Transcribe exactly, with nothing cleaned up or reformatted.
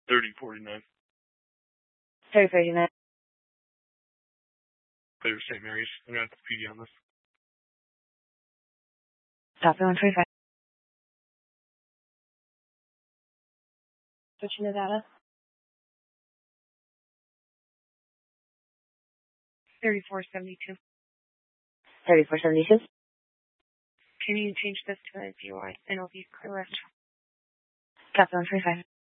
thirty forty-nine. thirty forty-nine. Clear Saint Mary's. I'm going to have to P D on this. Copy one twenty-five. Switching to data. thirty-four seventy-two. thirty-four seventy-two. Can you change this to a D U I? And it'll be correct. Copy one twenty-five.